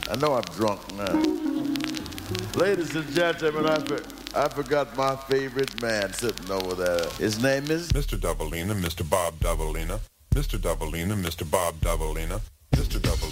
I know I'm drunk now. Ladies and gentlemen, I forgot my favorite man sitting over there. His name is Mr. Doubleina, Mr. Bob Doubleina, Mr. Doubleina, Mr. Bob Doubleina, Mr. Doubleina.